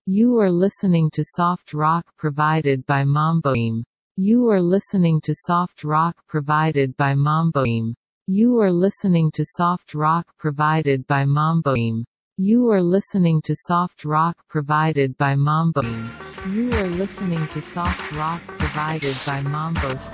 You are listening to soft rock provided by Mamboim. You are listening to soft rock provided by Mamboim. You are listening to soft rock provided by Mamboim. You are listening to soft rock provided by Mamboim. You are listening to soft rock provided by Mambo